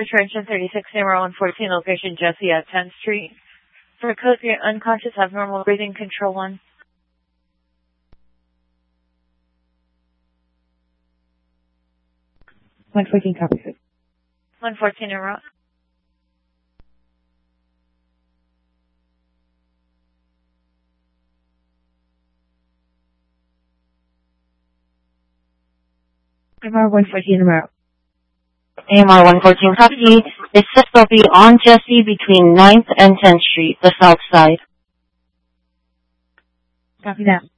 Attention 36, number 114, location Jesse at 10th Street. For code, you're unconscious, have normal breathing, control 1. 114, copy. 114 en route. AMR 114 en route. AMR 114, copy. It's just will be on Jesse between 9th and 10th Street, the south side. Copy that.